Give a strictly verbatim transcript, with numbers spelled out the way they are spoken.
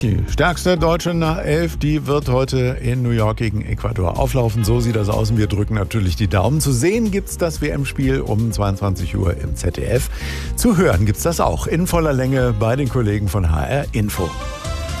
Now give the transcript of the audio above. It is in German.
Die stärkste Deutsche nach elf, die wird heute in New York gegen Ecuador auflaufen. So sieht das aus und wir drücken natürlich die Daumen. Zu sehen gibt's das W M-Spiel um zweiundzwanzig Uhr im Z D F. Zu hören gibt's das auch in voller Länge bei den Kollegen von H R Info.